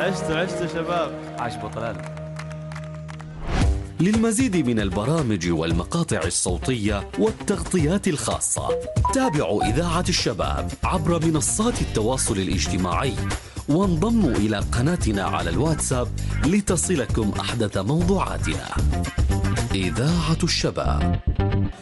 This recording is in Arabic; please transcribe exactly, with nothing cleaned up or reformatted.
عشتوا عشتوا شباب. عاش بطلال. للمزيد من البرامج والمقاطع الصوتية والتغطيات الخاصة تابعوا إذاعة الشباب عبر منصات التواصل الاجتماعي، وانضموا إلى قناتنا على الواتساب لتصلكم أحدث موضوعاتنا. إذاعة الشباب.